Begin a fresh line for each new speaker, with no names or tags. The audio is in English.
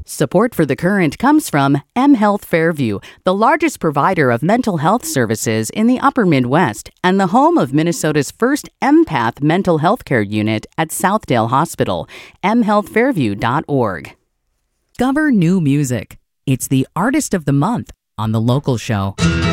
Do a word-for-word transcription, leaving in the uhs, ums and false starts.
Support for The Current comes from M Health Fairview, the largest provider of mental health services in the upper Midwest and the home of Minnesota's first empath mental health care unit at Southdale Hospital, m health fairview dot org. Discover new music. It's the Artist of the Month on The Local Show.